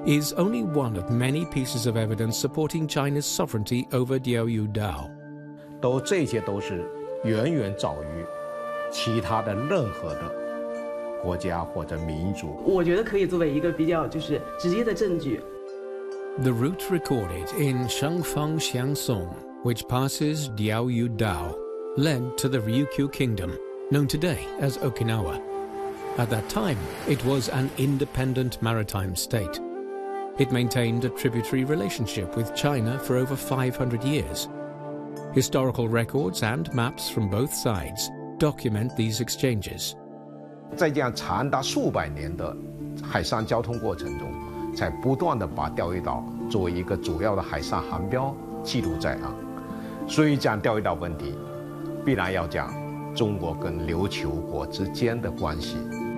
is only one of many pieces of evidence supporting China's sovereignty over Diaoyu Dao. 这些都是远远早于其他的任何的国家或者民族。 我觉得可以作为一个比较直接的证据。 The route recorded in Shangfang Xiangsong, which passes Diaoyu Dao, led to the Ryukyu Kingdom, known today as Okinawa. At that time, it was an independent maritime state. It maintained a tributary relationship with China for over 500 years. Historical records and maps from both sides document these exchanges. 在这样长达数百年的海上交通过程中，才不断地把钓鱼岛作为一个主要的海上航标记录在案。所以讲钓鱼岛问题，必然要讲中国跟琉球国之间的关系。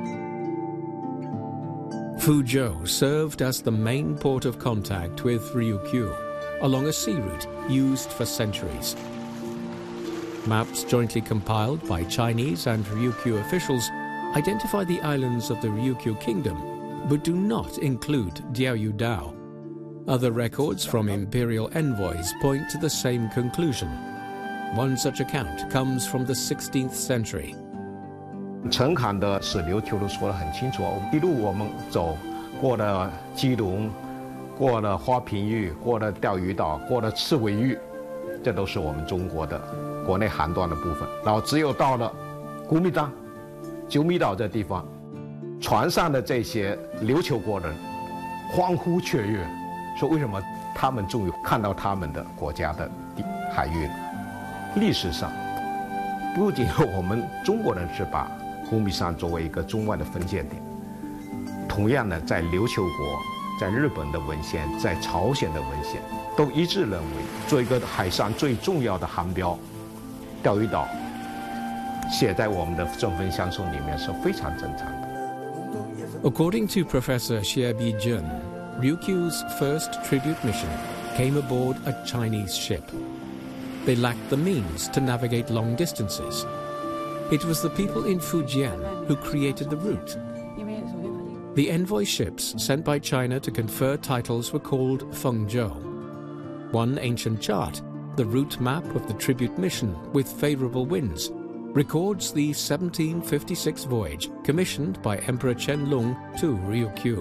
Fuzhou served as the main port of contact with Ryukyu, along a sea route used for centuries. Maps jointly compiled by Chinese and Ryukyu officials identify the islands of the Ryukyu Kingdom, but do not include Diaoyu Dao. Other records from imperial envoys point to the same conclusion. One such account comes from the 16th century. 陈侃的史刘条都说得很清楚，一路我们走过了基隆，过了花瓶峪，过了钓鱼岛，过了赤尾峪，这都是我们中国的国内航段的部分。然后只有到了古米章、九米岛这地方，船上的这些琉球国人欢呼雀跃，说为什么他们终于看到他们的国家的海域了？历史上，不仅我们中国人是把古米山作为一个中外的分界点，同样的，在琉球国、在日本的文献、在朝鲜的文献，都一致认为，做一个海上最重要的航标，钓鱼岛，写在我们的正分相送里面是非常正常的。 According to Professor Xie Bijun, Ryukyu's first tribute mission came aboard a Chinese ship. They lacked the means to navigate long distances. It was the people in Fujian who created the route. The envoy ships sent by China to confer titles were called Fengzhou. One ancient chart, the route map of the tribute mission with favorable winds, records the 1756 voyage commissioned by Emperor Qianlong to Ryukyu.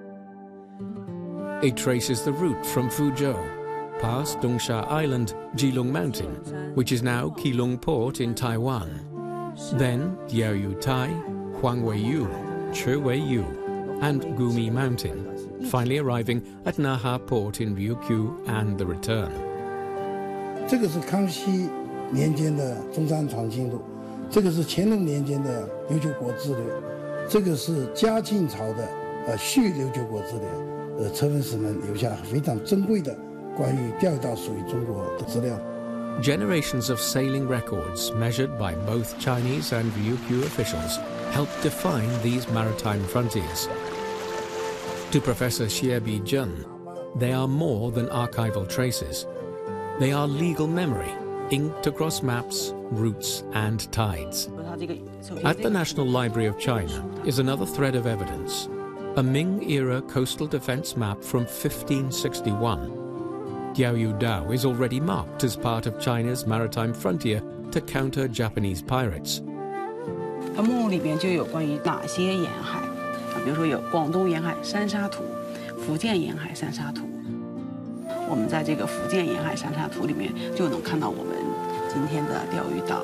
It traces the route from Fuzhou, past Dongsha Island, Jilong Mountain, which is now Keelung Port in Taiwan. Then Diaoyu Tai, Huangweiyu, Cheweiyu, and Gumi Mountain, finally arriving at Naha Port in Ryukyu and the return. 这个是康熙年间的中山长庆路，这个是乾隆年间的琉球国志略，这个是嘉庆朝的续琉球国志略，车文史们留下非常珍贵的关于钓鱼岛属于中国的资料。 Generations of sailing records measured by both Chinese and Ryukyu officials helped define these maritime frontiers. To Professor Xie Bijun, they are more than archival traces. They are legal memory, inked across maps, routes, and tides. At the National Library of China is another thread of evidence, a Ming-era coastal defense map from 1561. Diaoyu Dao is already marked as part of China's maritime frontier to counter Japanese pirates. 它目录里边就有关于哪些沿海比如说有广东沿海三沙图、福建沿海三沙图。我们在这个福建沿海三沙图里面就能看到我们今天的钓鱼岛。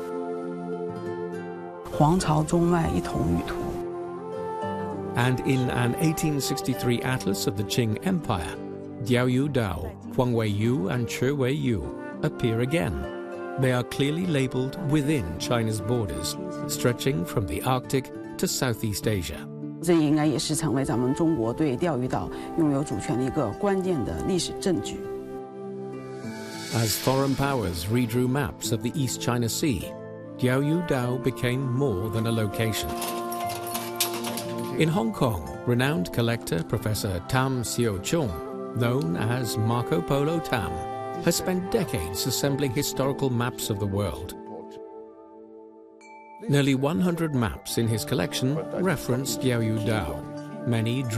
皇朝中外一统舆图。 And in an 1863 atlas of the Qing Empire, Diaoyu Dao, Huangweiyu and Cheweiyu appear again. They are clearly labeled within China's borders, stretching from the Arctic to Southeast Asia. 这应该也是成为咱们中国对钓鱼岛拥有主权的一个关键的历史证据。 As foreign powers redrew maps of the East China Sea, Diaoyu Dao became more than a location. In Hong Kong, renowned collector Professor Tam Xiu-chung, known as Marco Polo Tam, has spent decades assembling historical maps of the world. Nearly 100 maps in his collection reference Diaoyu Dao, many